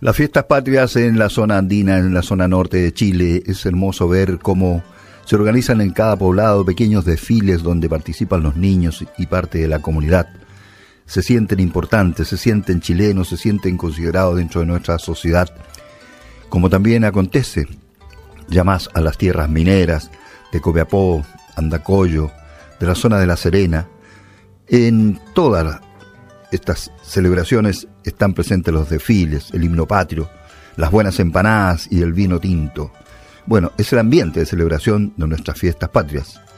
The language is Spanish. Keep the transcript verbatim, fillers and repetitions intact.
Las fiestas patrias en la zona andina, en la zona norte de Chile, es hermoso ver cómo se organizan en cada poblado pequeños desfiles donde participan los niños y parte de la comunidad. Se sienten importantes, se sienten chilenos, se sienten considerados dentro de nuestra sociedad, como también acontece ya más a las tierras mineras de Copiapó, Andacollo, de la zona de La Serena. En todas estas celebraciones están presentes los desfiles, el himno patrio, las buenas empanadas y el vino tinto. Bueno, es el ambiente de celebración de nuestras fiestas patrias.